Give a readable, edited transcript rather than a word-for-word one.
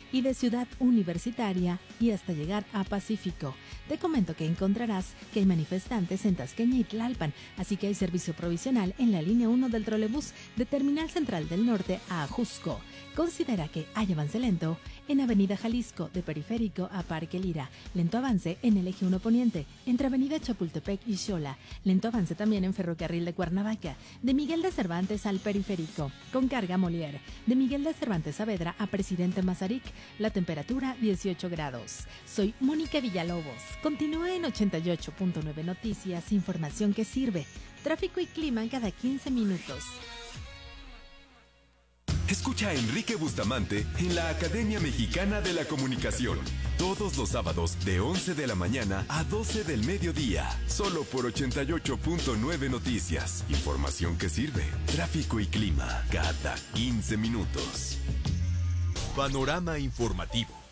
y de Ciudad Universitaria y hasta llegar a Pacífico. Te comento que encontrarás que hay manifestantes en Tasqueña y Tlalpan, así que hay servicio provisional en la línea 1 del trolebús de Terminal Central del Norte a Ajusco. Considera que hay avance lento en Avenida Jalisco, de Periférico a Parque Lira. Lento avance en el eje 1 Poniente, entre Avenida Chapultepec y Xola. Lento avance también en Ferrocarril de Cuernavaca, de Miguel de Cervantes al Periférico, con carga Molière. De Miguel de Cervantes Saavedra a Presidente Mazarik, la temperatura 18 grados. Soy Mónica Villalobos. Continúa en 88.9 Noticias, información que sirve. Tráfico y clima cada 15 minutos. Escucha a Enrique Bustamante en la Academia Mexicana de la Comunicación. Todos los sábados de 11 de la mañana a 12 del mediodía. Solo por 88.9 Noticias. Información que sirve. Tráfico y clima cada 15 minutos. Panorama informativo.